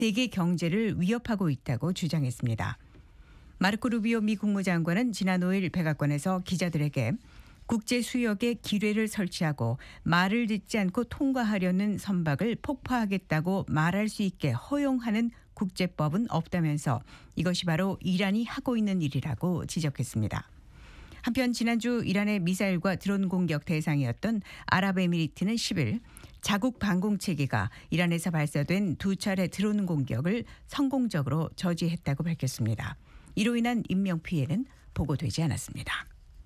세계 경제를 위협하고 있다고 주장했습니다. 마르코 루비오 미 국무장관은 지난 5일 백악관에서 기자들에게 국제 수역에 기뢰를 설치하고 말을 듣지 않고 통과하려는 선박을 폭파하겠다고 말할 수 있게 허용하는 국제법은 없다면서 이것이 바로 이란이 하고 있는 일이라고 지적했습니다. 한편 지난주 이란의 미사일과 드론 공격 대상이었던 아랍에미리트는 10일 자국 방공체계가 이란에서 발사된 2차례 드론 공격을 성공적으로 저지했다고 밝혔습니다. 이로 인한 인명피해는 보고되지 않았습니다.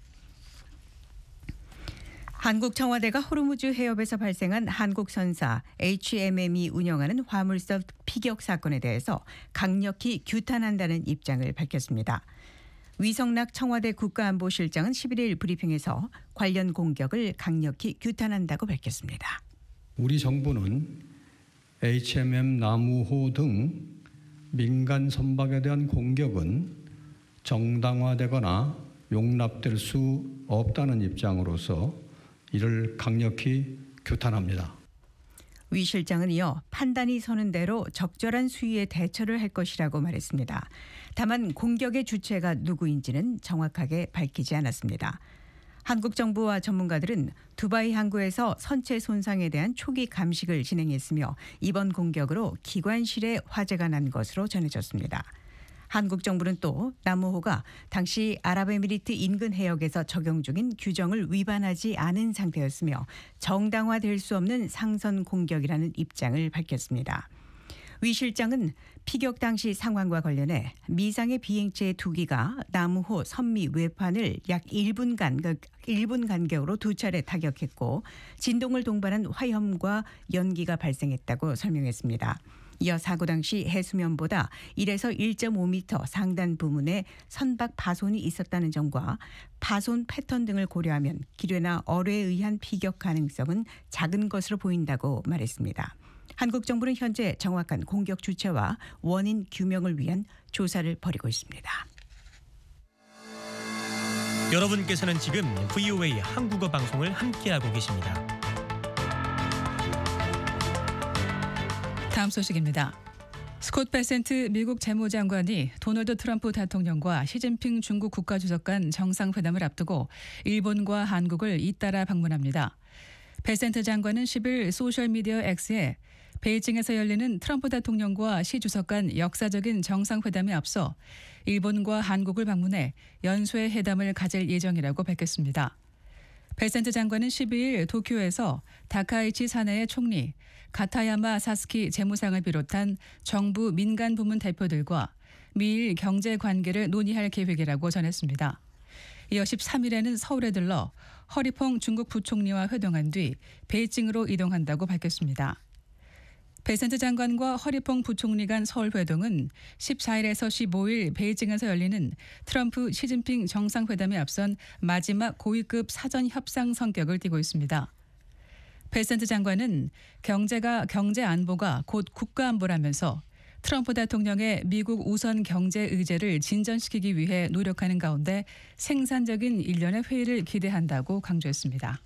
한국 청와대가 호르무즈 해협에서 발생한 한국 선사 HMM이 운영하는 화물선 피격 사건에 대해서 강력히 규탄한다는 입장을 밝혔습니다. 위성락 청와대 국가안보실장은 11일 브리핑에서 관련 공격을 강력히 규탄한다고 밝혔습니다. 우리 정부는 HMM 나무호 등 민간 선박에 대한 공격은 정당화되거나 용납될 수 없다는 입장으로서 이를 강력히 규탄합니다. 위 실장은 이어 판단이 서는 대로 적절한 수위에 대처를 할 것이라고 말했습니다. 다만 공격의 주체가 누구인지는 정확하게 밝히지 않았습니다. 한국 정부와 전문가들은 두바이 항구에서 선체 손상에 대한 초기 감식을 진행했으며 이번 공격으로 기관실에 화재가 난 것으로 전해졌습니다. 한국 정부는 또 나무호가 당시 아랍에미리트 인근 해역에서 적용 중인 규정을 위반하지 않은 상태였으며 정당화될 수 없는 상선 공격이라는 입장을 밝혔습니다. 위 실장은 피격 당시 상황과 관련해 미상의 비행체 2기가 나무호 선미 외판을 약 1분 간격으로 2차례 타격했고 진동을 동반한 화염과 연기가 발생했다고 설명했습니다. 이어 사고 당시 해수면보다 1에서 1.5m 상단 부문에 선박 파손이 있었다는 점과 파손 패턴 등을 고려하면 기뢰나 어뢰에 의한 피격 가능성은 작은 것으로 보인다고 말했습니다. 한국 정부는 현재 정확한 공격 주체와 원인 규명을 위한 조사를 벌이고 있습니다. 여러분께서는 지금 VOA 한국어 방송을 함께하고 계십니다. 다음 소식입니다. 스콧 베센트 미국 재무장관이 도널드 트럼프 대통령과 시진핑 중국 국가주석 간 정상회담을 앞두고 일본과 한국을 잇따라 방문합니다. 베센트 장관은 10일 소셜미디어 X에 베이징에서 열리는 트럼프 대통령과 시 주석 간 역사적인 정상회담에 앞서 일본과 한국을 방문해 연쇄 회담을 가질 예정이라고 밝혔습니다. 베센트 장관은 12일 도쿄에서 다카이치 사내의 총리, 가타야마 사스키 재무상을 비롯한 정부 민간 부문 대표들과 미일 경제 관계를 논의할 계획이라고 전했습니다. 이어 13일에는 서울에 들러 허리퐁 중국 부총리와 회동한 뒤 베이징으로 이동한다고 밝혔습니다. 베센트 장관과 허리퐁 부총리 간 서울 회동은 14일에서 15일 베이징에서 열리는 트럼프 시진핑 정상회담에 앞선 마지막 고위급 사전 협상 성격을 띠고 있습니다. 베센트 장관은 경제 안보가 곧 국가 안보라면서 트럼프 대통령의 미국 우선 경제 의제를 진전시키기 위해 노력하는 가운데 생산적인 일련의 회의를 기대한다고 강조했습니다.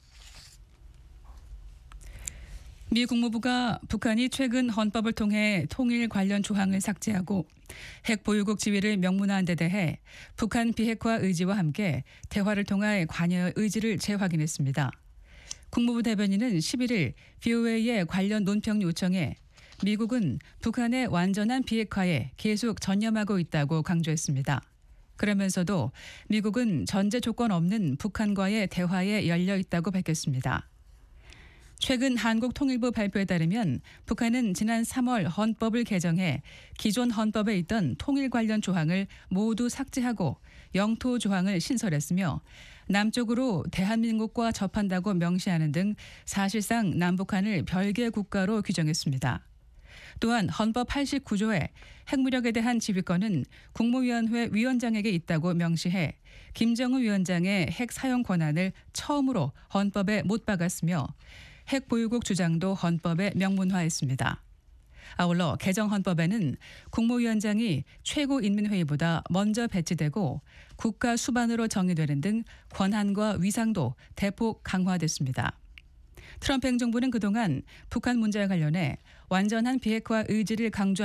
미 국무부가 북한이 최근 헌법을 통해 통일 관련 조항을 삭제하고 핵 보유국 지위를 명문화한 데 대해 북한 비핵화 의지와 함께 대화를 통해 관여의 의지를 재확인했습니다. 국무부 대변인은 11일 VOA의 관련 논평 요청에 미국은 북한의 완전한 비핵화에 계속 전념하고 있다고 강조했습니다. 그러면서도 미국은 전제 조건 없는 북한과의 대화에 열려 있다고 밝혔습니다. 최근 한국통일부 발표에 따르면 북한은 지난 3월 헌법을 개정해 기존 헌법에 있던 통일 관련 조항을 모두 삭제하고 영토 조항을 신설했으며 남쪽으로 대한민국과 접한다고 명시하는 등 사실상 남북한을 별개 국가로 규정했습니다. 또한 헌법 89조에 핵무력에 대한 지휘권은 국무위원회 위원장에게 있다고 명시해 김정은 위원장의 핵 사용 권한을 처음으로 헌법에 못 박았으며 핵 보유국 주장도 헌법에 명문화했습니다. 아울러 개정 헌법에는 국무위원장이 최고인민회의보다 먼저 배치되고 국가 수반으로 정의되는 등 권한과 위상도 대폭 강화됐습니다. 트럼프 행정부는 그동안 북한 문제와 관련해 완전한 비핵화 의지를 강조한